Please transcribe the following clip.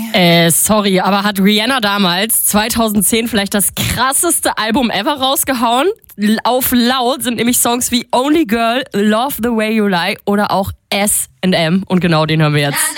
Sorry, aber hat Rihanna damals 2010 vielleicht das krasseste Album ever rausgehauen? Auf laut sind nämlich Songs wie Only Girl, Love the Way You Lie oder auch S&M und genau den hören wir jetzt.